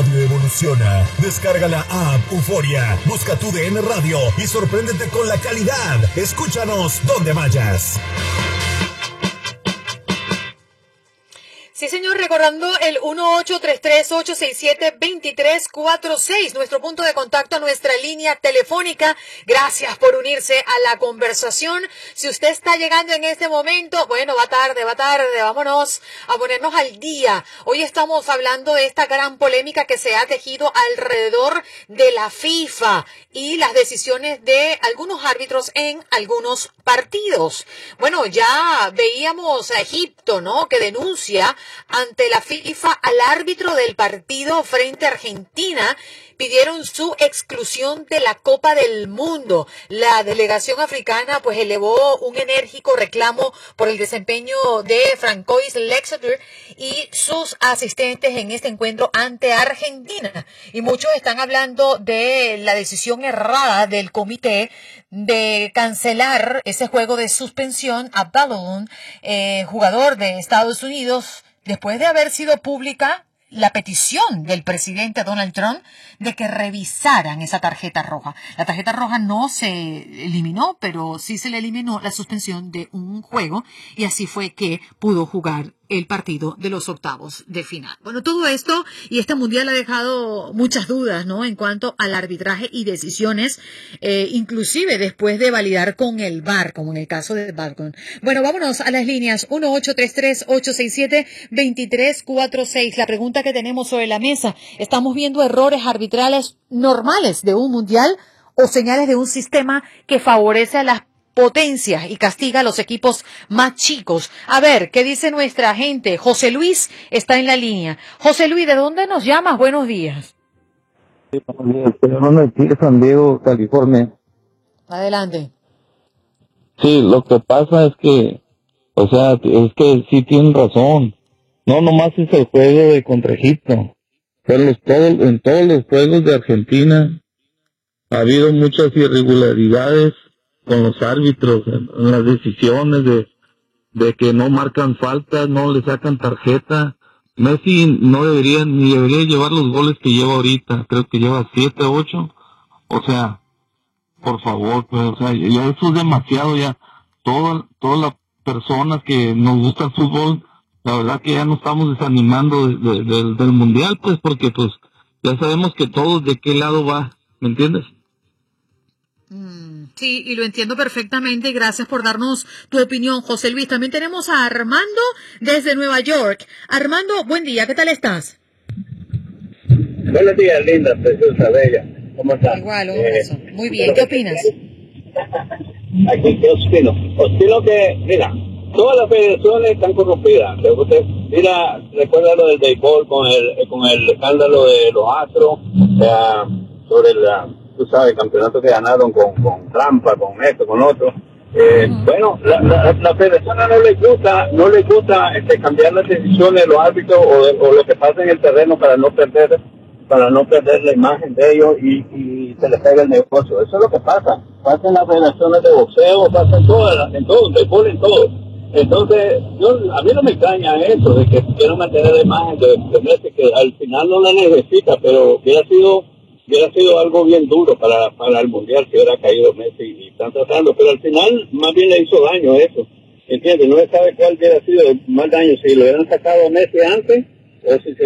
radio evoluciona. Descarga la app Euforia, busca tu DN Radio y sorpréndete con la calidad. Escúchanos donde vayas. Sí, señor, recordando el 1833-867-2346, nuestro punto de contacto, nuestra línea telefónica. Gracias por unirse a la conversación. Si usted está llegando en este momento, bueno, va tarde, vámonos a ponernos al día. Hoy estamos hablando de esta gran polémica que se ha tejido alrededor de la FIFA y las decisiones de algunos árbitros en algunos partidos. Bueno, ya veíamos a Egipto, ¿no?, que denuncia ante la FIFA al árbitro del partido frente a Argentina. Pidieron su exclusión de la Copa del Mundo. La delegación africana pues elevó un enérgico reclamo por el desempeño de Francois Lexeter y sus asistentes en este encuentro ante Argentina. Y muchos están hablando de la decisión errada del comité de cancelar ese juego de suspensión a Ballon, jugador de Estados Unidos, después de haber sido pública la petición del presidente Donald Trump de que revisaran esa tarjeta roja. La tarjeta roja no se eliminó, pero sí se le eliminó la suspensión de un juego y así fue que pudo jugar el partido de los octavos de final. Bueno, todo esto y este mundial ha dejado muchas dudas, ¿no?, en cuanto al arbitraje y decisiones, inclusive después de validar con el VAR, como en el caso de Balcon. Bueno, vámonos a las líneas 1833-867-2346. La pregunta que tenemos sobre la mesa: ¿estamos viendo errores arbitrales normales de un mundial o señales de un sistema que favorece a las potencias y castiga a los equipos más chicos? A ver, ¿qué dice nuestra gente? José Luis está en la línea. José Luis, ¿de dónde nos llamas? Buenos días. Sí, buenos días. Estoy hablando aquí de San Diego, California. Adelante. Sí, lo que pasa es que, es que sí tienen razón. No nomás es el juego de contra Egipto, pero en todos los juegos de Argentina ha habido muchas irregularidades con los árbitros en las decisiones de que no marcan faltas, no le sacan tarjeta. Messi no debería llevar los goles que lleva ahorita, creo que lleva 7, 8, o sea, por favor, pues, o sea, ya eso es demasiado. Ya todas las personas que nos gusta el fútbol, la verdad que ya nos estamos desanimando del mundial, pues, porque pues ya sabemos que todos de qué lado va, ¿me entiendes? Sí, y lo entiendo perfectamente y gracias por darnos tu opinión, José Luis. También tenemos a Armando desde Nueva York. Armando, buen día, ¿qué tal estás? Buenos días, linda, preciosa, bella. ¿Cómo estás? Igual, un abrazo. Muy bien, ¿qué opinas? Aquí, ¿qué opino? Opino que, mira, todas las federaciones están corrompidas. Mira, recuerda lo del béisbol con el escándalo de los Astros, sobre tú sabes, campeonatos que ganaron con trampa, con esto, con otro. Bueno, la federación no les gusta cambiar las decisiones de los árbitros o lo que pasa en el terreno para no perder la imagen de ellos y se les pega el negocio. Eso es lo que pasa en las federaciones de boxeo, pasa en todo, en béisbol, en todo. Entonces, a mí no me extraña eso de que quieran mantener la imagen de Messi, que al final no la necesita, pero hubiera sido algo bien duro para el mundial si hubiera caído Messi, y están tratando, pero al final más bien le hizo daño eso, ¿entiendes? No se sabe cuál hubiera sido el más daño, si lo hubieran sacado a Messi antes o si se